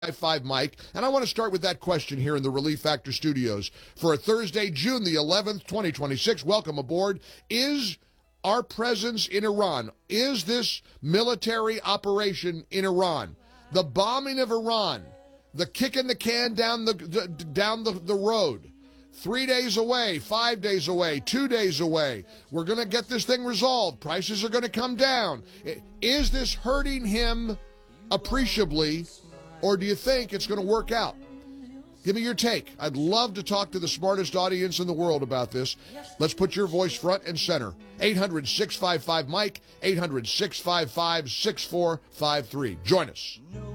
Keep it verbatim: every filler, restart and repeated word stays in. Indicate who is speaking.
Speaker 1: five Mike, and I want to start with that question here in the Relief Factor Studios for a Thursday, June the eleventh, twenty twenty-six. Welcome aboard. Is our presence in Iran, is this military operation in Iran, the bombing of Iran, the kicking the can down the, the down the, the road, three days away, five days away, two days away, we're going to get this thing resolved, prices are going to come down. Is this hurting him appreciably, or do you think it's going to work out? Give me your take. I'd love to talk to the smartest audience in the world about this. Let's put your voice front and center. eight hundred, six five five, Mike, eight hundred, six five five, six four five three. Join us.